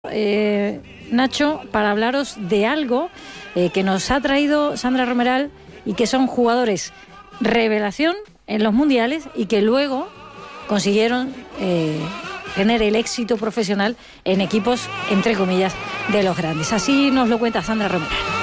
Nacho, para hablaros de algo que nos ha traído Sandra Romeral y que son jugadores revelación en los mundiales y que luego consiguieron tener el éxito profesional en equipos, entre comillas, de los grandes. Así nos lo cuenta Sandra Romeral.